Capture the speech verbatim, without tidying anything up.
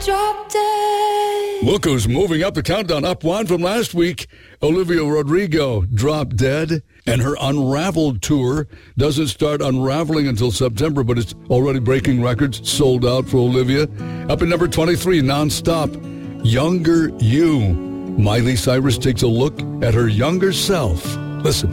Drop Dead. Look who's moving up the countdown, up one from last week. Olivia Rodrigo, Drop Dead. And her Unraveled tour doesn't start unraveling until September, but it's already breaking records, sold out for Olivia. Up at number twenty-three, nonstop, Younger You. Miley Cyrus takes a look at her younger self. Listen.